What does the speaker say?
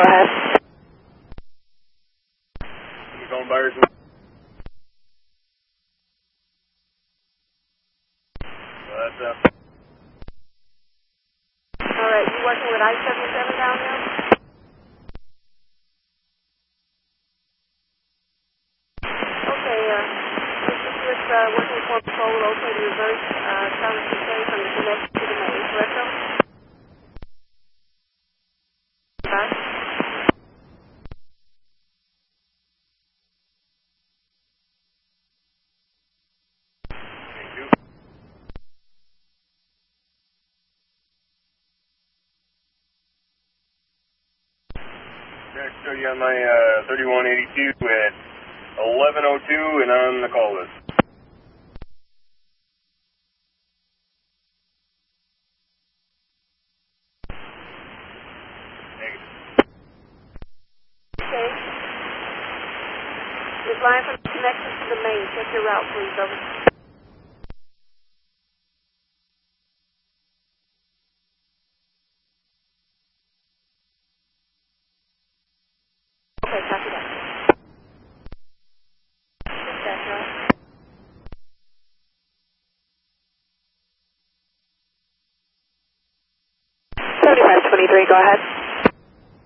ahead. You going buyers? That's Alright, you working with I-77 down there? Okay, this is working for patrol located reverse south of from the connection to the main, correct? Bye. Next, show you on my 3182 at 11:02 and on the call list. Negative. Okay. This line from the connection to the main. Check your route, please, over. Okay, copy that. That's right. 7523, go ahead.